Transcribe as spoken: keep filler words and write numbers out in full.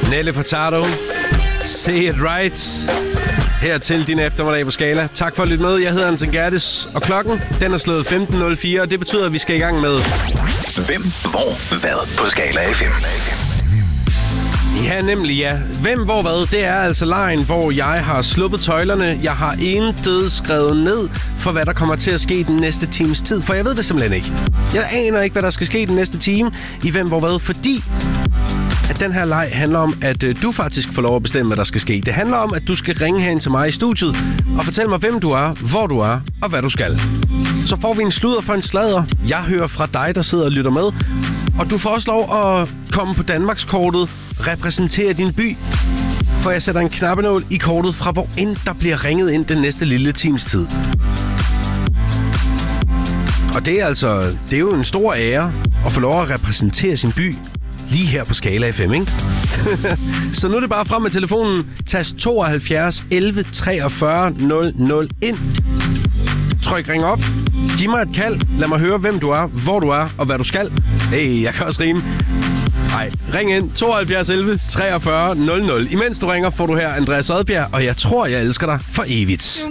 Nelly Furtado, Say It Right. Her til din eftermiddag på Skala. Tak for at lytte med. Jeg hedder Anton Gerdes, og klokken den er slået femten nul fire, og det betyder, at vi skal i gang med... Hvem, hvor, hvad på Skala F M? Ja, nemlig ja. Hvem, hvor, hvad? Det er altså lejen, hvor jeg har sluppet tøjlerne. Jeg har intet skrevet ned for, hvad der kommer til at ske den næste times tid, for jeg ved det simpelthen ikke. Jeg aner ikke, hvad der skal ske den næste time i Hvem, hvor, hvad, fordi... at den her leg handler om, at øh, du faktisk får lov at bestemme, hvad der skal ske. Det handler om, at du skal ringe herind til mig i studiet og fortælle mig, hvem du er, hvor du er og hvad du skal. Så får vi en sludder for en sladder. Jeg hører fra dig, der sidder og lytter med. Og du får også lov at komme på Danmarkskortet, repræsentere din by. For jeg sætter en knappenål i kortet fra, hvor end der bliver ringet ind den næste lille times tid. Og det er altså, det er jo en stor ære at få lov at repræsentere sin by. Lige her på Skala F M, ikke? Så nu er det bare frem med telefonen. Tast tooghalvfjerds elleve treogfyrre nul nul ind. Tryk ring op. Giv mig et kald. Lad mig høre, hvem du er, hvor du er og hvad du skal. Hey, jeg kan også rime. Nej, ring ind. tooghalvfjerds elleve treogfyrre nul nul. Imens du ringer, får du her Andreas Odbjerg, og jeg tror, jeg elsker dig for evigt.